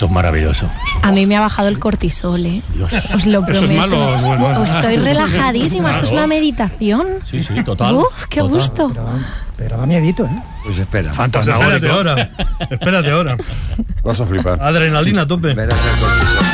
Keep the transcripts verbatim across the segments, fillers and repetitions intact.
Esto es maravilloso. A mí me ha bajado el cortisol, ¿eh? Dios. Os lo prometo. Eso es malo, bueno. Estoy relajadísima, Claro. esto es una meditación. Sí, sí, total. Uf, qué total. gusto. Pero, pero da miedito, ¿eh? Pues espera. Pues espérate ahora. Espérate ahora. Vas a flipar. Adrenalina a tope. Verás el cortisol.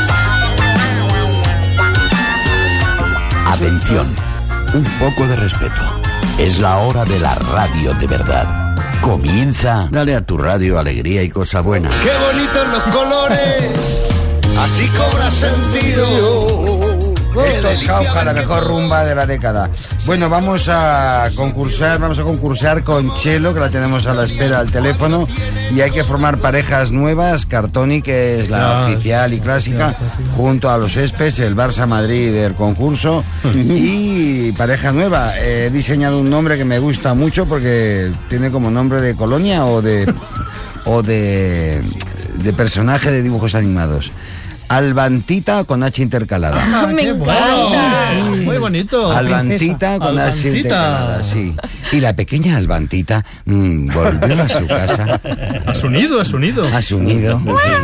Atención, un poco de respeto. Es la hora de la radio de verdad. Comienza. Dale a tu radio alegría y cosa buena. ¡Qué bonitos los colores! Así cobra sentido. Esto es Jauja, la mejor rumba de la década. Bueno, vamos a concursar, vamos a concursar con Chelo, que la tenemos a la espera al teléfono, y hay que formar parejas nuevas. Cartoni, que es la Ya, oficial y clásica, junto a los Espes, el Barça Madrid del concurso, y pareja nueva. He diseñado un nombre que me gusta mucho porque tiene como nombre de colonia o de o de, de personaje de dibujos animados. Albantita con H intercalada. Ah, Me qué encanta. bueno. Sí, muy bonito. Albantita con H Albantita. intercalada, sí. Y la pequeña Albantita mmm, volvió a su casa, A su nido, a su nido. a su nido,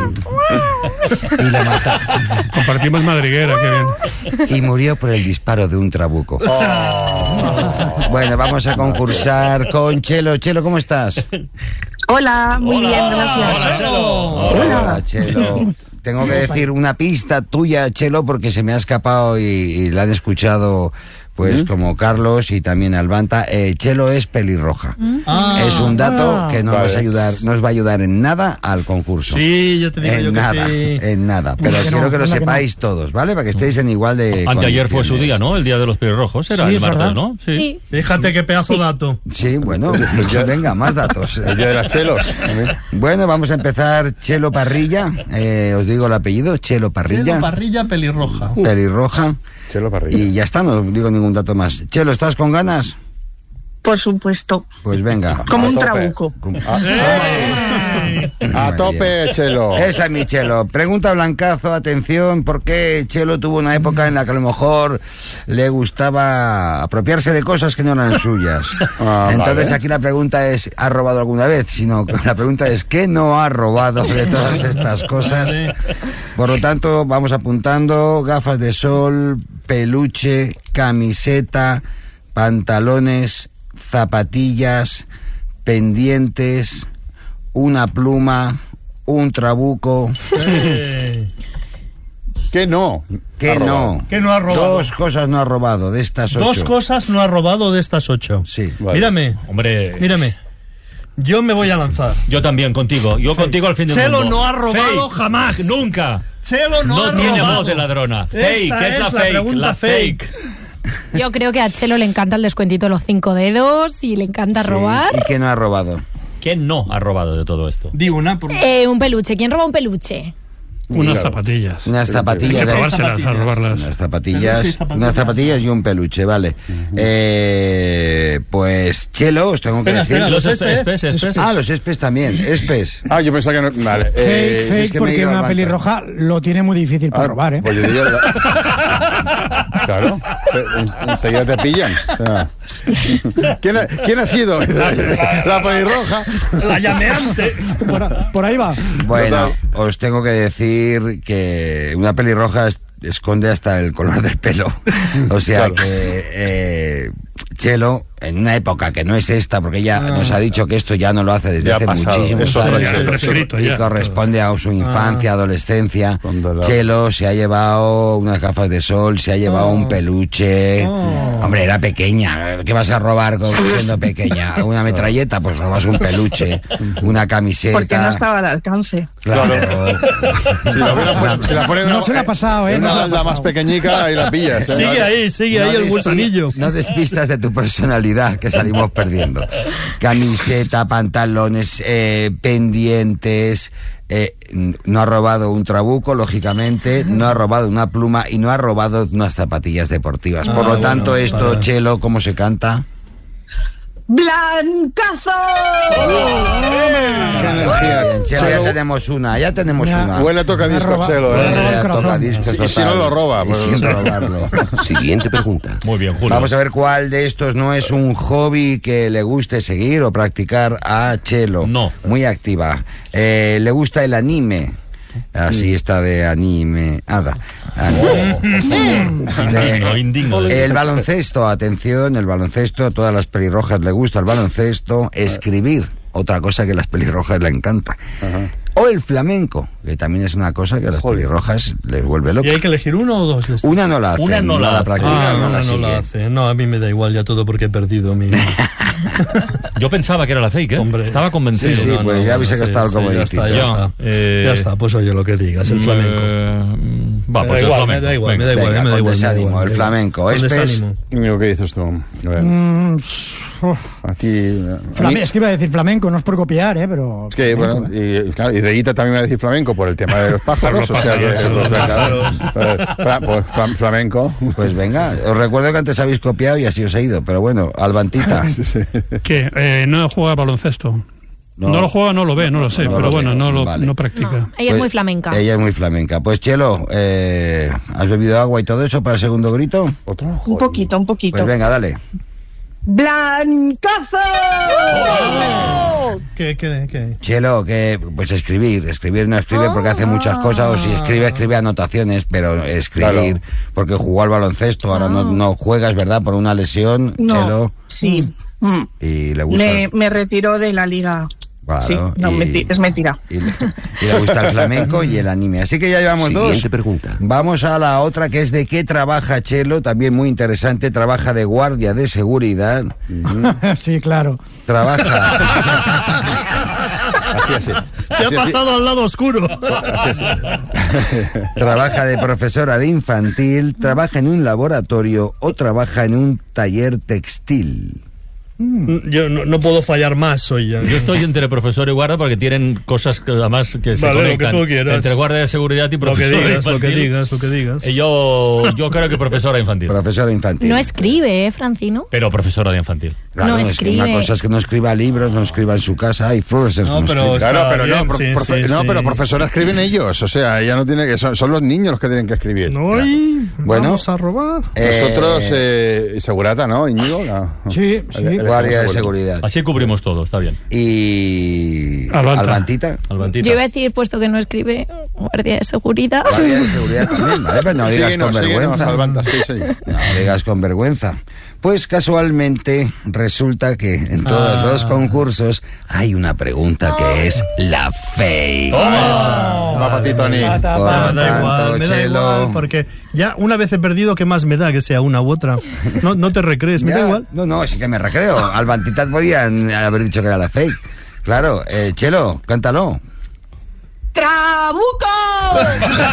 y la mata, Compartimos madriguera, qué bien. y murió por el disparo de un trabuco. Bueno, vamos a concursar con Chelo. Chelo, ¿cómo estás? Hola, muy bien, gracias. Hola, Chelo. Hola, Chelo. Tengo que decir una pista tuya, Chelo, porque se me ha escapado y, y la han escuchado, pues, como Carlos y también Albanta. Eh, Chelo es pelirroja. Ah, Es un dato ah, que no vale. nos, ayudar, no os va a ayudar en nada al concurso. Sí, yo te digo yo En que nada, sí. en nada. Pero Anda que quiero no, que lo anda que sepáis todos, ¿vale? Para que estéis en igual de Anteayer fue su condiciones. día, ¿no? El día de los pelirrojos. Era Sí, el es martes, verdad. ¿no? Sí. Fíjate qué pedazo dato. Sí, bueno, venga, más datos. El día de las chelos. Bueno, vamos a empezar. Chelo Parrilla, eh, os digo el apellido, Chelo Parrilla, Chelo, parrilla pelirroja. pelirroja, Chelo Parrilla. y ya está, no digo ningún dato más. Chelo, ¿estás con ganas? Por supuesto, Pues venga. como A un tope. trabuco. A tope, Chelo. Esa es mi Chelo. Pregunta Blancazo, atención, ¿por qué Chelo tuvo una época en la que a lo mejor le gustaba apropiarse de cosas que no eran suyas? Ah, Entonces vale. aquí la pregunta es, ¿ha robado alguna vez? Sino que la pregunta es, ¿qué no ha robado de todas estas cosas? Por lo tanto, vamos apuntando: gafas de sol, peluche, camiseta, pantalones, zapatillas, pendientes, una pluma, un trabuco. Eh, ¿Qué no? ¿Qué Ha robado. no? ¿Qué no ha robado? Dos cosas no ha robado de estas ocho. Dos cosas no ha robado de estas ocho. Sí. Vale. Mírame, Hombre, mírame. Yo me voy a lanzar. yo también contigo. Yo contigo al fin del Chelo mundo. no ha robado Fake. jamás. Nunca. Chelo no, No, ha tiene robado. voz de ladrona. Esta Fake, ¿qué es, la, fake? pregunta La fake. Yo creo que a Chelo le encanta el descuentito de los cinco dedos y le encanta Sí. robar. ¿Y qué no ha robado? ¿Quién no ha robado de todo esto? Di una por Eh, un peluche. ¿Quién roba un peluche? Unas Claro. zapatillas. Unas Hay zapatillas. que de- probárselas, a robarlas. Unas zapatillas, Peluche y zapatillas. unas zapatillas y un peluche, vale. Eh, pues Chelo, os tengo que Espera, decir. espera, Los los espes, espes. espes, espes. Ah, los espes también, espes. Ah, yo pensaba que no. Vale. Fake, eh, fake, es que me he porque ido al una banco. pelirroja lo tiene muy difícil para ah, robar, ¿eh? Pues yo diría. Claro. En- Enseguida te pillan. O sea, ¿quién, ha, ¿Quién ha sido? La pelirroja. la llameante. Por, a- por ahí va. Bueno, Total. os tengo que decir que una pelirroja es- esconde hasta el color del pelo. O sea Claro. que eh, Chelo, en una época que no es esta, porque ella nos ha dicho que esto ya no lo hace desde Ya ha hace pasado. muchísimos Eso años. ya está prescrito, y ya. corresponde a su infancia, adolescencia. Cuando la- Chelo se ha llevado unas gafas de sol, se ha llevado un peluche. Hombre, era pequeña. ¿Qué vas a robar con- siendo pequeña? ¿Una metralleta? Pues robas un peluche, una camiseta. Porque no estaba al alcance. Claro. Si la, hubiera puesto- si la ponen No en- se la ha pasado, ¿eh? en No Una se la ha balda más pasado. pequeñica y la pillas. ¿eh? Sigue ahí, sigue ahí el despistas- gusanillo. no despistas de tu personalidad, que salimos perdiendo. Camiseta, pantalones, eh, pendientes. eh, no ha robado un trabuco, lógicamente. No ha robado una pluma y no ha robado unas zapatillas deportivas. Por lo Ah, tanto, bueno, esto, vale. Chelo, ¿cómo se canta? ¡Blancazo! Qué energía. Bien, Chelo, ya tenemos una, ya tenemos Ya. una. Huele a tocadiscos, Me ha robado- Chelo. me ha ¿eh? robado el Ya corazón. toca discos, Y si total. no lo roba, Y pues- sin robarlo. Siguiente pregunta. Muy bien, Julio. Vamos a ver cuál de estos no es un hobby que le guste seguir o practicar a Chelo. No. Muy activa. Eh, le gusta el anime. Así está de animada. Indigno, indigno. El baloncesto, atención, el baloncesto, a todas las pelirrojas le gusta el baloncesto. Escribir, otra cosa que a las pelirrojas le encanta. Ajá. O el flamenco, que también es una cosa que a las Joder. pelirrojas les vuelve ¿Y loco. hay que elegir uno o dos? de estos? Una no la hace, Una no la hace. practica, Ah, no, no, la no sigue. la hace. No, a mí me da igual ya todo porque he perdido mi... Yo pensaba que era la fake, ¿eh? Hombre. Estaba convencido. Sí, sí, No, pues no, ya no, habéis sí, gastado sí, como ya distinto. está, ya Yo, está. eh, Ya está, pues oye lo que digas, el flamenco. Eh, va, Me pues da el igual, flamenco. me da igual, Venga. me da igual, Venga, me da con igual, me da desánimo, igual, el me da igual. flamenco. Con Espes. desánimo. Amigo, ¿qué dices tú? A ver, Mm, uf. a ti... a Flame- mí- es que iba a decir flamenco, no es por copiar, ¿eh? Pero. Es que, flamenco, bueno, ¿eh? y, claro, y Deguita también va a decir flamenco por el tema de los pájaros, o sea que... pájaros, los pájaros. Fla- pues, fla- flamenco. Pues venga, os recuerdo que antes habéis copiado y así os he ido, pero bueno, Albantita. Sí, sí. ¿Qué? Eh, no juega baloncesto. No. No, lo juega, no lo ve, no lo sé, No pero lo bueno, ve, no lo vale. no practica. No, ella es Pues muy flamenca. Ella es muy flamenca. Pues Chelo, eh, ¿has bebido agua y todo eso para el segundo grito? Otro, Un joder. poquito, un poquito. Pues venga, dale. ¡Blancazo! ¿Qué, qué, qué? Chelo, que pues escribir, escribir no escribe porque hace muchas cosas, o si escribe, escribe anotaciones, pero escribir, Claro. porque jugó al baloncesto, ahora no, no juegas, ¿verdad? Por una lesión, No, Chelo, sí. Mm. y le gusta... Me, me retiró de la liga. Claro, sí, no, y- menti- es mentira. Y le, y le gusta el flamenco y el anime. Así que ya llevamos dos. Siguiente pregunta. Vamos a la otra, que es de qué trabaja Chelo, también muy interesante. Trabaja de guardia de seguridad. Sí, claro. Trabaja... Así, así. Se Así, ha así. pasado al lado oscuro. Así, así. Trabaja de profesora de infantil, trabaja en un laboratorio o trabaja en un taller textil. Yo no, no puedo fallar más hoy ya. Yo estoy entre profesor y guarda porque tienen cosas que además que se Vale, lo que conectan tú quieras. entre guardia de seguridad y Lo que profesor digas, lo que infantil. digas, lo que digas. Eh, Yo, yo creo que profesora infantil. Profesora infantil. No escribe, ¿eh, Francino? Pero profesora de infantil. Claro, no es que escribe. una cosa es que no escriba libros, no escriba en su casa, hay profesores No, que no pero escriben. Claro, Está pero no, bien, pro- sí, profe- sí, no, sí. pero profesora escriben ellos, o sea, ella no tiene que son, son los niños los que tienen que escribir. No, y Bueno. vamos a robar. Eh, Nosotros, eh, segurata, ¿no, Íñigo? No. Sí, sí. El- el- Guardia de el- seguridad. Así cubrimos todo, está bien. Y... Albanta. Albantita. Albantita. Yo iba a decir, puesto que no escribe, guardia de seguridad. Guardia de seguridad también, ¿vale? Pero no digas Síguenos, con síguenos, vergüenza. Albanta, sí, sí. No digas con vergüenza. Pues casualmente resulta que en todos Ah. los concursos hay una pregunta que es la fake. Va para ti, Tony. Pata, Por pata. Me da igual, tanto, me da Chelo. igual, porque ya una vez he perdido, ¿qué más me da que sea una u otra? No, no te recrees, me Ya, da igual. No, no, sí que me recreo. Albantita podían haber dicho que era la fake. Claro, eh, Chelo, cántalo. ¡Trabuco!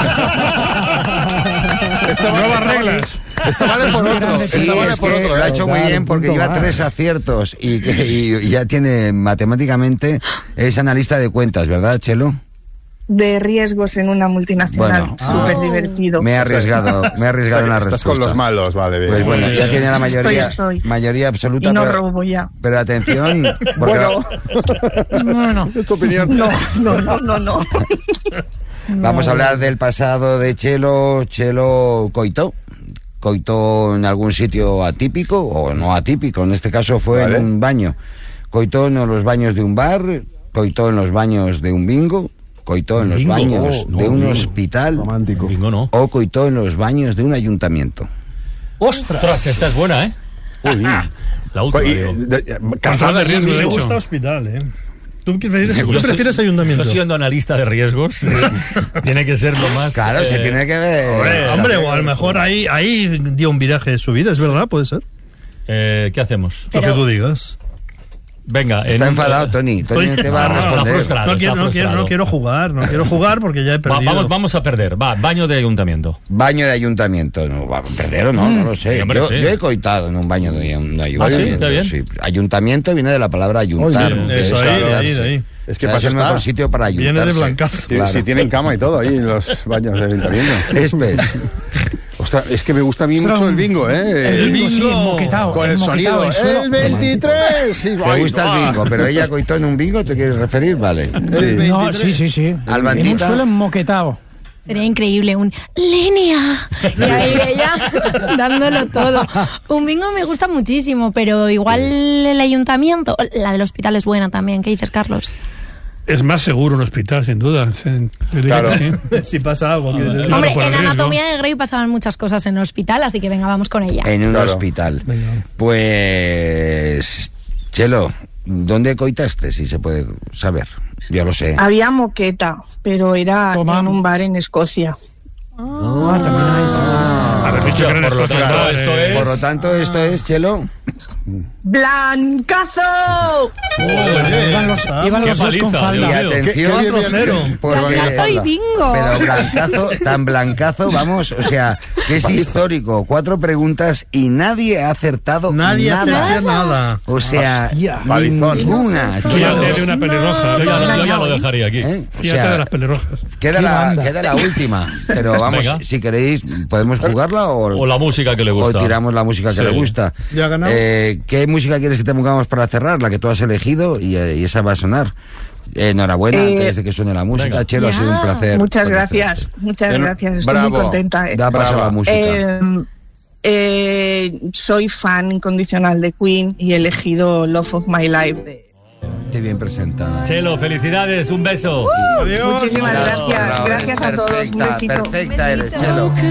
Esta vale- Nuevas esta vale- reglas. Esta vale por otro. Sí, Esta vale es por que otro. lo ha ¿eh? hecho muy Claro, bien un porque punto lleva más. tres aciertos y, que- y ya tiene matemáticamente, es analista de cuentas, ¿verdad, Chelo? De riesgos en una multinacional. Bueno. Súper divertido. Me he arriesgado, me he arriesgado en la Estás respuesta. con los malos, vale, bien. Pues bueno, ya tiene la mayoría, Estoy, estoy. mayoría absoluta. Y no pero, robo ya. pero atención, porque Bueno, No, no. es tu opinión. No, no, no, no, no. vamos a hablar del pasado de Chelo. Chelo coitó. Coitó en algún sitio atípico o no atípico. En este caso fue Vale. en un baño. Coitó en los baños de un bar, coitó en los baños de un bingo, coitó en los Bingo, baños no, de no, un bingo. hospital Romántico. Bingo no. o coitó en los baños de un ayuntamiento. Ostras, que esta es buena, ¿eh? La última, Y, digo. de- de- Casada de riesgo, Me de hecho. gusta hospital, ¿eh? ¿Tú prefieres, Yo tú estoy- prefieres ayuntamiento? Yo siendo analista de riesgos, tiene que ser lo más... Claro, se eh, tiene que ver. hombre, Hombre, o a lo mejor ahí, ahí dio un viraje de su vida, es verdad, puede ser. eh, ¿Qué hacemos? Lo Pero- que tú digas. Venga, Está en un- enfadado, Tony. Tony Estoy- te va a No, no, está responder. frustrado. No quiero, está no, quiero, no frustrado. quiero jugar, no quiero jugar porque ya he Va- perdido. vamos, vamos a perder. Va, baño de ayuntamiento. Baño de ayuntamiento. No, va a perder o no, no lo sé. Sí, hombre, yo, sí. yo he coitado en un baño de, de ayuntamiento. ¿Ah, sí? Qué bien. sí. Ayuntamiento viene de la palabra ayuntar. Oye, que eso es ahí, de ayudarse. ahí, de ahí. Es que O sea, para es el eso mejor está. sitio para ayuntarse. Viene de blancazo. Si, Claro. si tienen cama y todo ahí en los baños de ayuntamiento. Espes. Ostras, es que me gusta a mí Ostras, mucho el bingo, ¿eh? El bingo, sí, el moquetao. Con el, moquetao, sonido. el suelo. ¡El veintitrés! Sí, ¿Te ay, gusta ah. el bingo? Pero ella coitó en un bingo, ¿te quieres referir? Vale. No, sí, sí, sí. Albantita. En un suelo enmoquetado. Sería increíble, un línea. Y ahí ella dándolo todo. Un bingo me gusta muchísimo, pero igual el ayuntamiento, la del hospital es buena también. ¿Qué dices, Carlos? Es más seguro un hospital, sin duda. Sí, claro. Sí. Si pasa algo. Que... Claro, Hombre, por el en riesgo. Anatomía de Grey pasaban muchas cosas en el hospital, así que venga, vamos con ella. En un Claro. hospital. Pues... Chelo, ¿dónde coitaste, si se puede saber? Yo lo sé. Había moqueta, pero era Toma. en un bar en Escocia. Ah, también hay. Haber dicho que era en Por lo Escocia, tanto, eh, esto es- Por lo tanto, esto es, Chelo... ¡Blancazo! Iban los, iban Qué los dos con paliza, Y Dios falda. mío. atención, Qué- qué bien, bien. porque- Blancazo y bingo. Pero blancazo, tan blancazo, vamos, o sea, que es histórico. Cuatro preguntas y nadie ha acertado Nadie hace nada. nada. O sea, Hostia. Palizón. ninguna. Fíjate Chelo. de una pelirroja. Yo ya, Fíjate yo ya lo dejaría aquí. ¿Eh? O Fíjate sea, de las pelirrojas. queda Qué la, banda. queda la última. Pero vamos, Venga. si queréis, podemos jugarla o, O la música que le o gusta. tiramos la música que Sí. le gusta. ¿Ya ha ganado? Eh, ¿Qué música quieres que te pongamos para cerrar? La que tú has elegido y, eh, y esa va a sonar. Eh, enhorabuena, Eh, antes de que suene la música. venga. Chelo, ha sido un Ya. placer. Muchas conocerte. gracias, muchas Bueno, gracias. Estoy bravo. muy contenta. eh. Da paso a la Brava. música. Eh, eh, soy fan incondicional de Queen y he elegido Love of My Life. de- Qué bien presentada. Chelo, felicidades, un beso. Adiós. Muchísimas Bravo, gracias, Bravo, gracias a todos. Un perfecta, besito. Perfecta eres, Chelo.